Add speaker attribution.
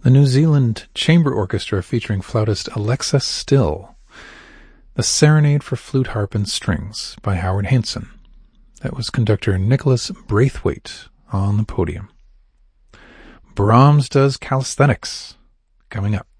Speaker 1: The New Zealand Chamber Orchestra featuring flautist Alexa Still. The Serenade for Flute, Harp, and Strings by Howard Hanson. That was conductor Nicholas Braithwaite on the podium. Brahms does calisthenics, coming up.